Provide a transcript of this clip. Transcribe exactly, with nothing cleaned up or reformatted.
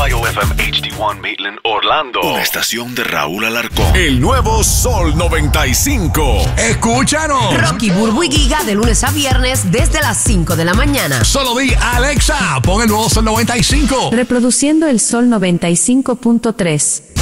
Y O F M H D uno Maitland, Orlando. Una estación de Raúl Alarcón. El nuevo Sol noventa y cinco. Escúchanos. Rocky, Burbu y Giga de lunes a viernes desde las cinco de la mañana. Solo di Alexa, pon el nuevo Sol noventa y cinco. Reproduciendo el Sol noventa y cinco punto tres.